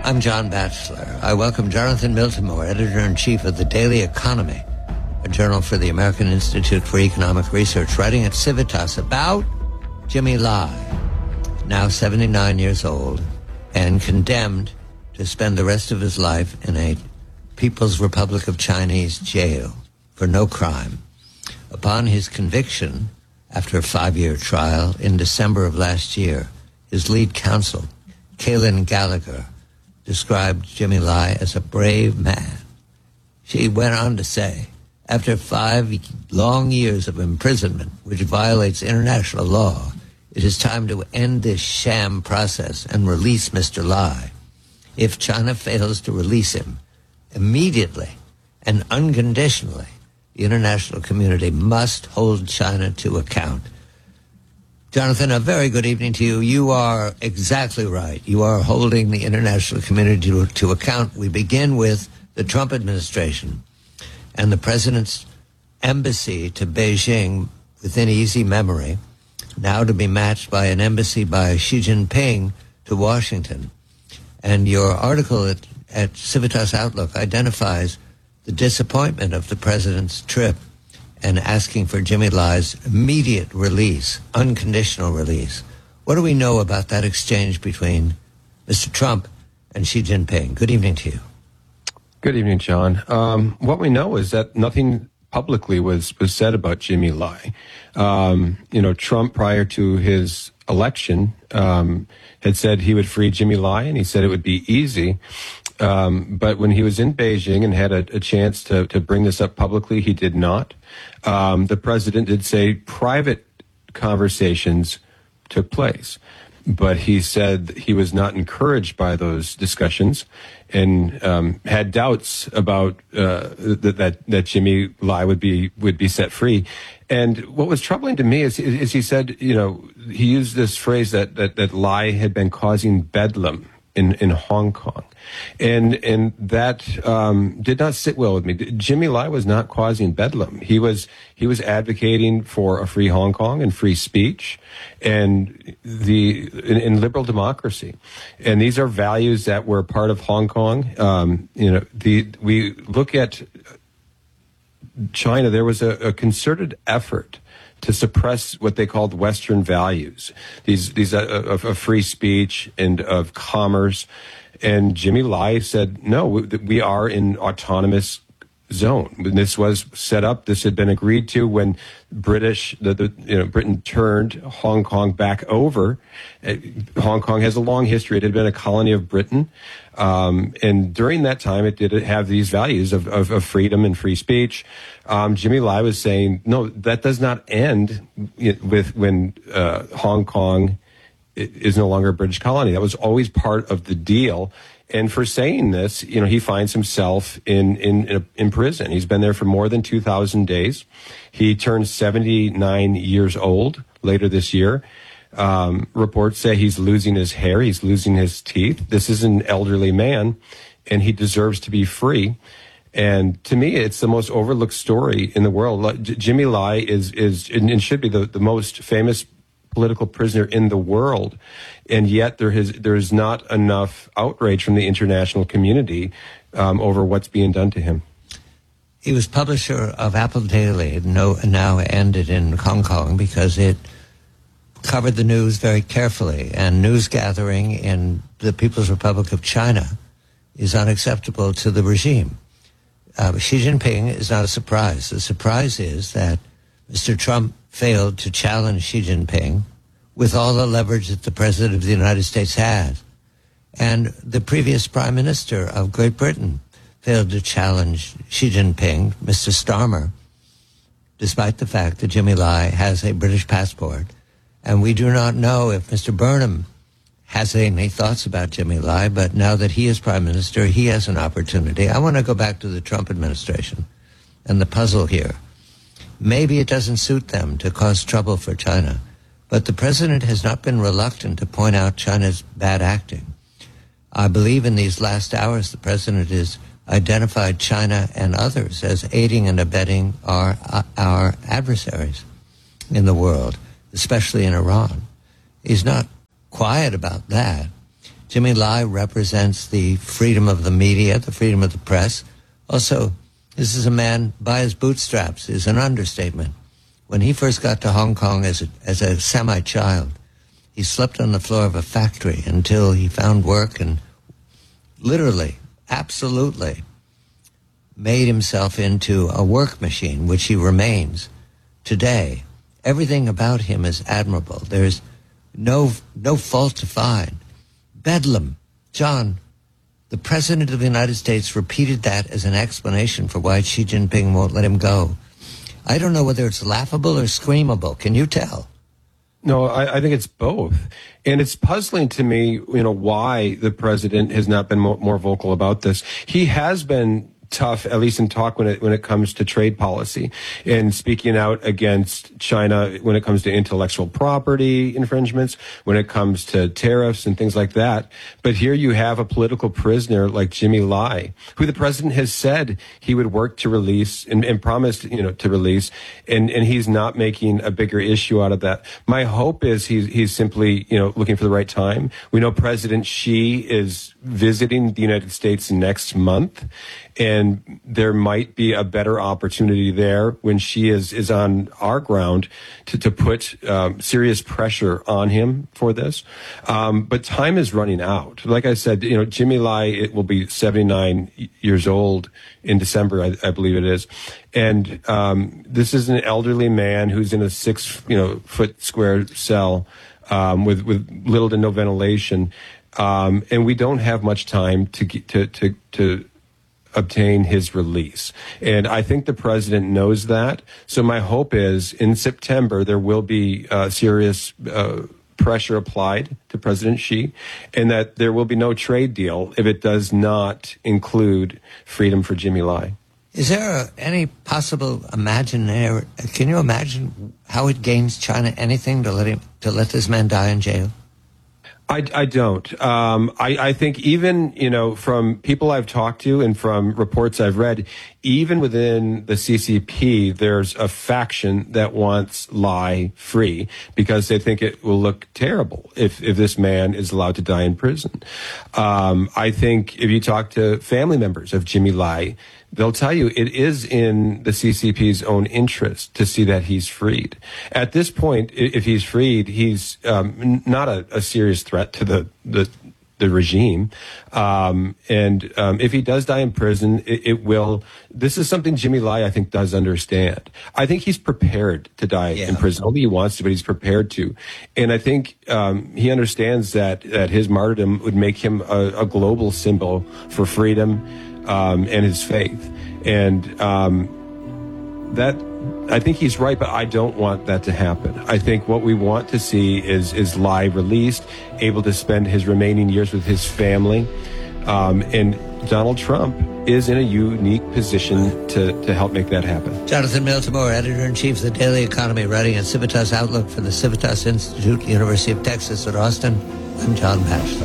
I'm John Batchelor. I welcome Jonathan Miltimore, editor-in-chief of the Daily Economy, a journal for the American Institute for Economic Research, writing at Civitas about Jimmy Lai, now 79 years old and condemned to spend the rest of his life in a People's Republic of Chinese jail for no crime. Upon his conviction, after a 5-year trial in December of last year, his lead counsel, Kaylin Gallagher, described Jimmy Lai as a brave man. She went on to say, after 5 long years of imprisonment, which violates international law, it is time to end this sham process and release Mr. Lai. If China fails to release him immediately and unconditionally, the international community must hold China to account. Jonathan, a very good evening to you. You are exactly right. You are holding the international community to account. We begin with the Trump administration and the president's embassy to Beijing within easy memory, now to be matched by an embassy by Xi Jinping to Washington. And your article at Civitas Outlook identifies the disappointment of the president's trip and asking for Jimmy Lai's immediate release, unconditional release. What do we know about that exchange between Mr. Trump and Xi Jinping? Good evening to you. Good evening, John. What we know is that nothing publicly was said about Jimmy Lai. Trump, prior to his election, had said he would free Jimmy Lai, and he said it would be easy. But when he was in Beijing and had a chance to bring this up publicly, he did not. The president did say private conversations took place, but he said he was not encouraged by those discussions and had doubts about that Jimmy Lai would be set free. And what was troubling to me is he said, he used this phrase that Lai had been causing bedlam in Hong Kong. And that did not sit well with me. Jimmy Lai was not causing bedlam. He was advocating for a free Hong Kong and free speech and in liberal democracy. And these are values that were part of Hong Kong. We look at China, there was a concerted effort to suppress what they called Western values, these of free speech and of commerce. And Jimmy Lai said, no, we are in autonomous zone. When this was set up, this had been agreed to when Britain turned Hong Kong back over. Hong Kong has a long history. It had been a colony of Britain. And during that time, it did have these values of freedom and free speech. Jimmy Lai was saying, no, that does not end with when Hong Kong is no longer a British colony. That was always part of the deal. And for saying this, he finds himself in prison. He's been there for more than 2,000 days. He turns 79 years old later this year. Reports say he's losing his hair. He's losing his teeth. This is an elderly man, and he deserves to be free. And to me, it's the most overlooked story in the world. Jimmy Lai is and should be the most famous political prisoner in the world, and yet there is not enough outrage from the international community over what's being done to him. He was publisher of Apple Daily, now ended in Hong Kong because it covered the news very carefully, and news gathering in the People's Republic of China is unacceptable to the regime. Xi Jinping is not a surprise. The surprise is that Mr. Trump failed to challenge Xi Jinping with all the leverage that the President of the United States had. And the previous Prime Minister of Great Britain failed to challenge Xi Jinping, Mr. Starmer, despite the fact that Jimmy Lai has a British passport. And we do not know if Mr. Burnham has any thoughts about Jimmy Lai, but now that he is Prime Minister, he has an opportunity. I want to go back to the Trump administration and the puzzle here. Maybe it doesn't suit them to cause trouble for China, but the president has not been reluctant to point out China's bad acting. I believe in these last hours the president has identified China and others as aiding and abetting our adversaries in the world, especially in Iran. He's not quiet about that. Jimmy Lai represents the freedom of the media, the freedom of the press. Also, this is a man by his bootstraps, is an understatement. When he first got to Hong Kong as a semi-child, he slept on the floor of a factory until he found work and literally, absolutely made himself into a work machine, which he remains today. Everything about him is admirable. There's no fault to find. Bedlam. John, the President of the United States repeated that as an explanation for why Xi Jinping won't let him go. I don't know whether it's laughable or screamable. Can you tell? No, I think it's both. And it's puzzling to me, why the president has not been more vocal about this. He has been tough, at least in talk when it comes to trade policy and speaking out against China when it comes to intellectual property infringements, when it comes to tariffs and things like that. But here you have a political prisoner like Jimmy Lai, who the president has said he would work to release and promised, to release. And he's not making a bigger issue out of that. My hope is he's simply, looking for the right time. We know President Xi is visiting the United States next month. And there might be a better opportunity there when she is on our ground to put serious pressure on him for this. But time is running out. Like I said, Jimmy Lai will be 79 years old in December, I believe it is. And this is an elderly man who's in a 6 foot square cell with little to no ventilation. And we don't have much time to obtain his release. And I think the president knows that. So my hope is in September, there will be serious pressure applied to President Xi, and that there will be no trade deal if it does not include freedom for Jimmy Lai. Is there any possible can you imagine how it gains China anything to let this man die in jail? I don't. I think even, from people I've talked to and from reports I've read, even within the CCP, there's a faction that wants Lai free because they think it will look terrible if this man is allowed to die in prison. I think if you talk to family members of Jimmy Lai, they'll tell you it is in the CCP's own interest to see that he's freed. At this point, if he's freed, he's not a serious threat to the regime. And if he does die in prison, it will. This is something Jimmy Lai, I think, does understand. I think he's prepared to die in prison. Only he wants to, but he's prepared to. And I think he understands that his martyrdom would make him a global symbol for freedom and his faith. And that, I think he's right, but I don't want that to happen. I think what we want to see is Lai released, able to spend his remaining years with his family. And Donald Trump is in a unique position to help make that happen. Jonathan Miltimore, Editor-in-Chief of the Daily Economy, writing at Civitas Outlook for the Civitas Institute, University of Texas at Austin. I'm John Batchelor.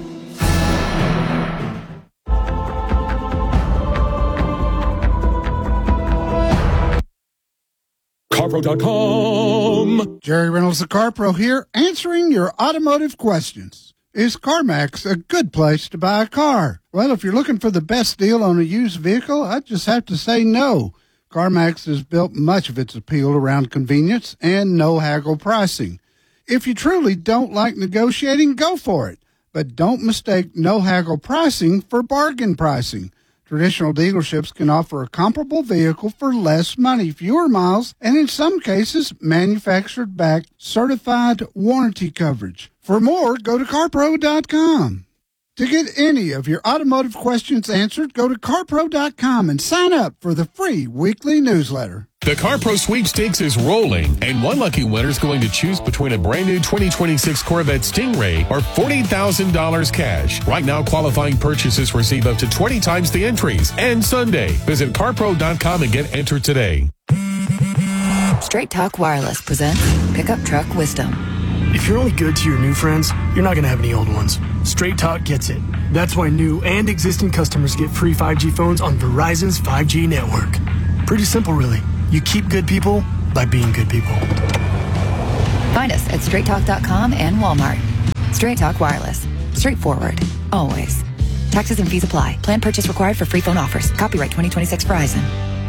CarPro.com. Jerry Reynolds, the CarPro here, answering your automotive questions. Is CarMax a good place to buy a car? Well, if you're looking for the best deal on a used vehicle, I just have to say no. CarMax has built much of its appeal around convenience and no haggle pricing. If you truly don't like negotiating, go for it. But don't mistake no haggle pricing for bargain pricing. Traditional dealerships can offer a comparable vehicle for less money, fewer miles, and in some cases, manufactured-back certified warranty coverage. For more, go to CarPro.com. To get any of your automotive questions answered, go to CarPro.com and sign up for the free weekly newsletter. The CarPro sweepstakes is rolling, and one lucky winner is going to choose between a brand new 2026 Corvette Stingray or $40,000 cash. Right now, qualifying purchases receive up to 20 times the entries. And Sunday, visit CarPro.com and get entered today. Straight Talk Wireless presents Pickup Truck Wisdom. If you're only good to your new friends, you're not going to have any old ones. Straight Talk gets it. That's why new and existing customers get free 5G phones on Verizon's 5G network. Pretty simple, really. You keep good people by being good people. Find us at straighttalk.com and Walmart. Straight Talk Wireless. Straightforward. Always. Taxes and fees apply. Plan purchase required for free phone offers. Copyright 2026 Verizon.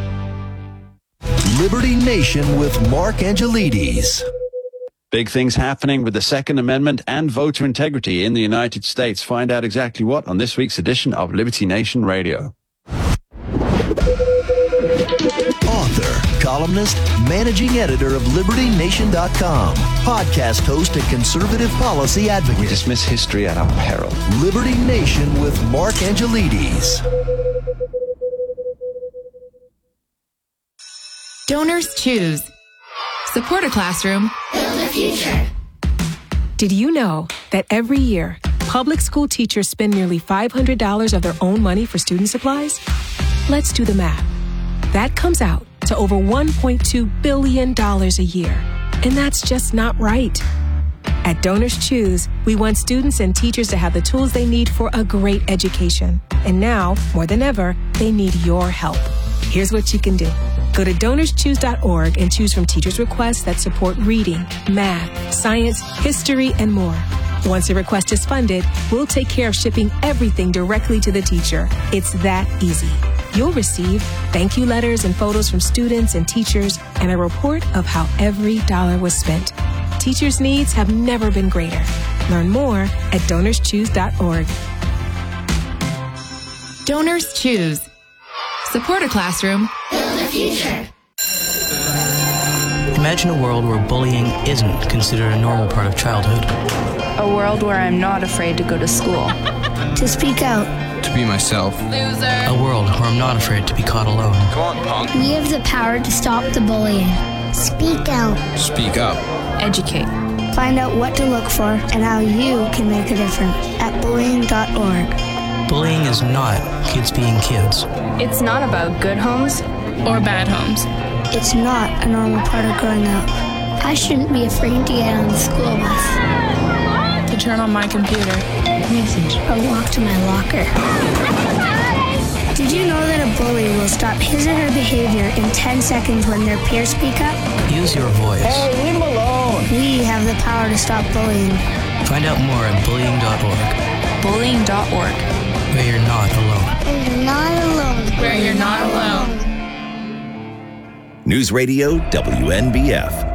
Liberty Nation with Mark Angelides. Big things happening with the Second Amendment and voter integrity in the United States. Find out exactly what on this week's edition of Liberty Nation Radio. Author, columnist, managing editor of LibertyNation.com, podcast host and conservative policy advocate. We dismiss history at our peril. Liberty Nation with Mark Angelides. Donors choose. Support a classroom. Build a future. Did you know that every year, public school teachers spend nearly $500 of their own money for student supplies? Let's do the math. That comes out to over $1.2 billion a year. And that's just not right. At Donors Choose, we want students and teachers to have the tools they need for a great education. And now, more than ever, they need your help. Here's what you can do. Go to DonorsChoose.org and choose from teachers' requests that support reading, math, science, history, and more. Once a request is funded, we'll take care of shipping everything directly to the teacher. It's that easy. You'll receive thank you letters and photos from students and teachers and a report of how every dollar was spent. Teachers' needs have never been greater. Learn more at DonorsChoose.org. Donors choose. Support a classroom. Build a future. Imagine a world where bullying isn't considered a normal part of childhood. A world where I'm not afraid to go to school. To speak out. To be myself. Loser. A world where I'm not afraid to be caught alone. Come on, punk. We have the power to stop the bullying. Speak out. Speak up. Educate. Find out what to look for and how you can make a difference at bullying.org. Bullying is not kids being kids. It's not about good homes or bad homes. It's not a normal part of growing up. I shouldn't be afraid to get on the school bus. To turn on my computer. Message. Or walk to my locker. Did you know that a bully will stop his or her behavior in 10 seconds when their peers speak up? Use your voice. Hey, leave them alone. We have the power to stop bullying. Find out more at bullying.org. Bullying.org. Where you're not alone. Where you're not alone. Where you're not alone. News Radio WNBF.